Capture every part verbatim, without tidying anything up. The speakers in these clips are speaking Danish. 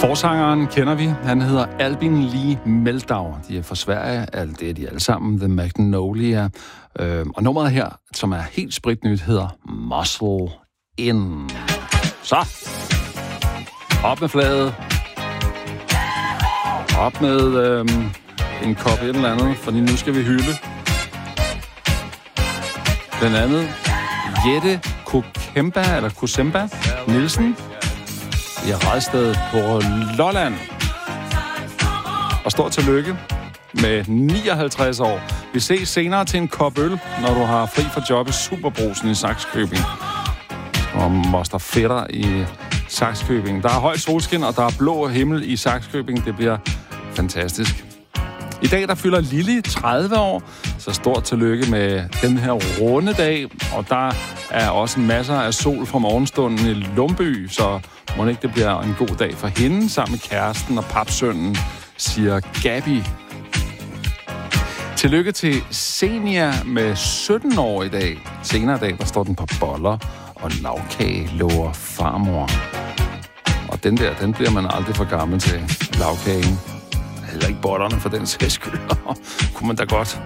Forsangeren kender vi. Han hedder Albin Lee Meldau. De er fra Sverige. Det er de alle sammen. The Magnolia. Øh, og nummeret her, som er helt spritnyt, hedder Muscle In. Så. Op med flaget. Op med øh, en kop et eller andet, fordi nu skal vi hylde. Den anden, Jette Kokemba, eller Kosemba Nielsen, i Radsted på Lolland. Og stort tillykke med nioghalvtreds år. Vi ses senere til en kop øl, når du har fri fra job i Superbrugsen i Sakskøbing. Og moster fætter i Sakskøbing. Der er højt solskin, og der er blå himmel i Sakskøbing. Det bliver fantastisk. I dag der fylder Lili tredive år, så stort tillykke med den her runde dag. Og der er også masser af sol fra morgenstunden i Lumby, så må ikke det bliver en god dag for hende sammen med kæresten og papsønnen, siger Gabi. Tillykke til Senia med sytten år i dag. Senere i dag, der står den på boller og lavkage, lover farmor. Og den der, den bliver man aldrig for gammel til, lavkagen. Heller ikke bollerne for den sags skyld. Kunne man da godt.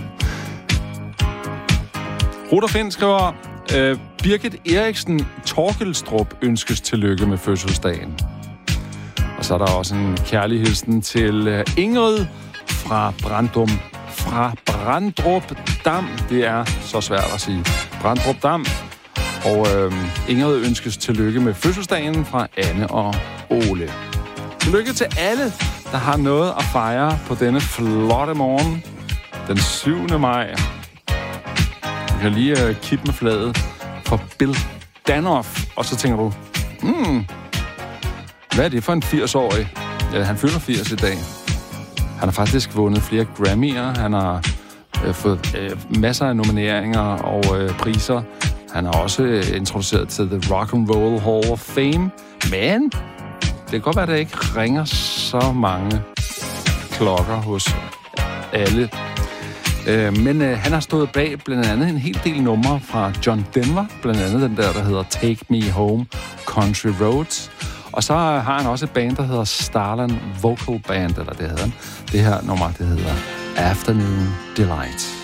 Ruder Finn skriver, øh, Birgit Eriksen Torkelstrup ønskes tillykke med fødselsdagen. Og så er der også en kærlig hilsen til øh, Ingrid fra Brandum. Fra Brandrup Dam. Det er så svært at sige. Brandrup Dam. Og øh, Ingrid ønskes tillykke med fødselsdagen fra Anne og Ole. Tillykke til alle, der har noget at fejre på denne flotte morgen. Den syvende maj. Du kan lige uh, kippe med flaget for Bill Danoff. Og så tænker du, hmm, hvad er det for en firs-årig? Ja, han fylder firs i dag. Han har faktisk vundet flere Grammy'er. Han har øh, fået øh, masser af nomineringer og øh, priser. Han har også øh, introduceret til The Rock and Roll Hall of Fame. Men det kan godt være, at der ikke ringer så mange klokker hos alle. Øh, men øh, han har stået bag blandt andet en hel del numre fra John Denver. Blandt andet den der, der hedder Take Me Home, Country Roads. Og så har han også et band, der hedder Starland Vocal Band, eller det hedder han. Det her nummer, det hedder Afternoon Delight.